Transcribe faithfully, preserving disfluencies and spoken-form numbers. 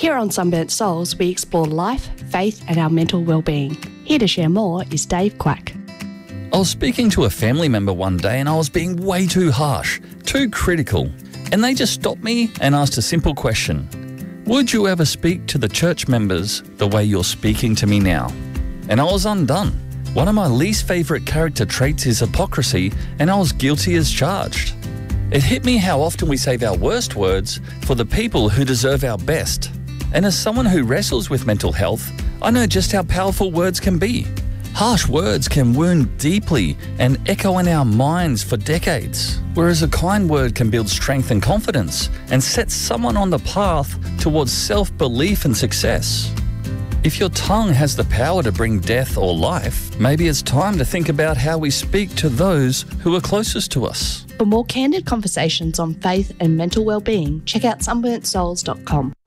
Here on Sunburnt Souls, we explore life, faith and our mental well-being. Here to share more is Dave Quack. I was speaking to a family member one day and I was being way too harsh, too critical, and they just stopped me and asked a simple question. Would you ever speak to the church members the way you're speaking to me now? And I was undone. One of my least favourite character traits is hypocrisy, and I was guilty as charged. It hit me how often we save our worst words for the people who deserve our best. And as someone who wrestles with mental health, I know just how powerful words can be. Harsh words can wound deeply and echo in our minds for decades, whereas a kind word can build strength and confidence and set someone on the path towards self-belief and success. If your tongue has the power to bring death or life, maybe it's time to think about how we speak to those who are closest to us. For more candid conversations on faith and mental well-being, check out sunburnt souls dot com.